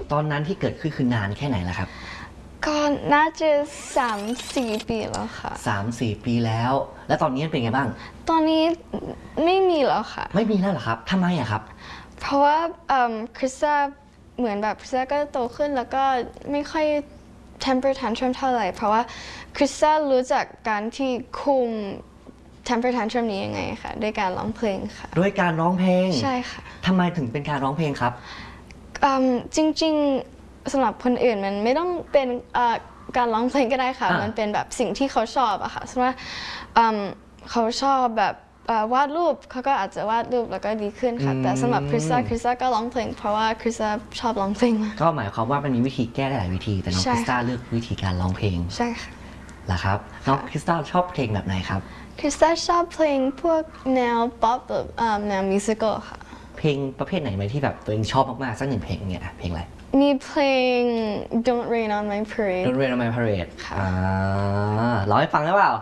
ตอนนั้นที่เกิดขึ้นคือนานแค่ไหนแล้วครับก็น่าจะ3-4 ปีแล้วค่ะ 3-4 ปีแล้วแล้วตอนนี้เป็นไงบ้างตอนนี้ไม่มีแล้วค่ะไม่มีแล้วเหรอครับทำไมอะครับเพราะว่าคริสตาเหมือนแบบคริสตาก็โตขึ้นแล้วก็ไม่ค่อย temper tantrum เท่าไหร่เพราะว่าคริสตารู้จักการที่คุม temper tantrum นี้ยังไงค่ะด้วยการร้องเพลงค่ะด้วยการร้องเพลงใช่ค่ะทำไมถึงเป็นการร้องเพลงครับจริงๆสำหรับคนอื่นมันไม่ต้องเป็นการร้องเพลงก็ได้ค่ะมันเป็นแบบสิ่งที่เขาชอบอะค่ะสมมติว่าเขาชอบแบบวาดรูปเขาก็อาจจะวาดรูปแล้วก็ดีขึ้นค่ะแต่สำหรับคริสตาก็ร้องเพลงเพราะว่าคริสตาชอบร้องเพลงก็หมายความว่ามันมีวิธีแก้ได้หลายวิธีแต่น้องคริสตาเลือกวิธีการร้องเพลงใช่ค่ะล่ะครับน้องคริสตาชอบเพลงแบบไหนครับคริสตาชอบเพลงพวกแนวป๊อปแบบแนวมิวสิคอลค่ะเพลงประเภทไหนไหมที่แบบตัวเองชอบมากๆสัก1 เพลงเนี่ยเพลงอะไรมีเพลง Don't Rain on My Parade Don't Rain on My Parade ร้องให้ฟังได้เปล่า